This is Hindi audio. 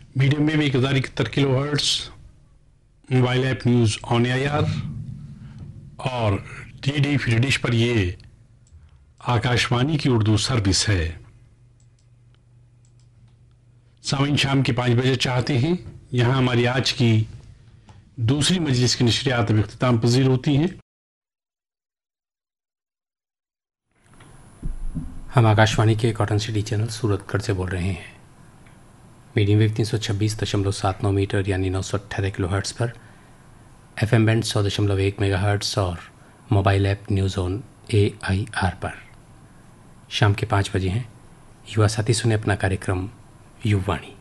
मीडियम में 1071 mobile app news on AIR और डीडी फ्री डिश पर ये आकाशवाणी की उर्दू सर्विस है। सामीन शाम के 5 बजे चाहते हैं। यहाँ हमारी आज की दूसरी मजलिस की नशरियात अब इख्तिताम पजीर होती हैं। हम आकाशवाणी के कॉटन सिटी चैनल सूरतगढ़ से बोल रहे हैं। मीडियम वेव 326.79 मीटर यानी 918 किलोहर्ट्ज़ पर, FM बैंड 100.1 मेगाहर्ट्ज़ और mobile app news on AIR पर। शाम के 5 बजे हैं। युवा साथी सुने अपना कार्यक्रम युवाणी।